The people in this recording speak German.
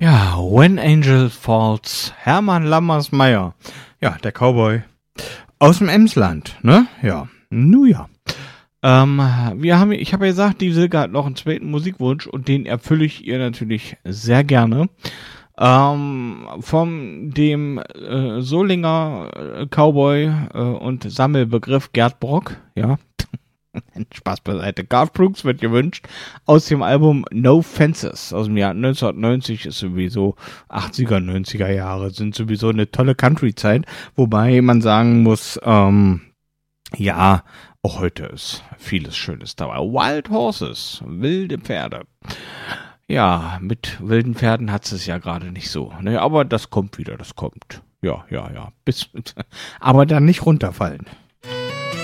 Ja, When Angel Falls, Hermann Lammersmeyer. Ja, der Cowboy aus dem Emsland, ne? Ja, nu ja. Ich habe ja gesagt, die Silke hat noch einen zweiten Musikwunsch und den erfülle ich ihr natürlich sehr gerne. Von dem Solinger Cowboy und Sammelbegriff Gerd Brock, ja. Spaß beiseite. Garth Brooks wird gewünscht aus dem Album No Fences aus dem Jahr 1990. Ist sowieso 80er, 90er Jahre sind sowieso eine tolle Country-Zeit, wobei man sagen muss, ja, auch heute ist vieles Schönes dabei. Wild Horses, wilde Pferde. Ja, mit wilden Pferden hat es ja gerade nicht so, ne? Aber das kommt wieder, das kommt. Ja. Aber dann nicht runterfallen.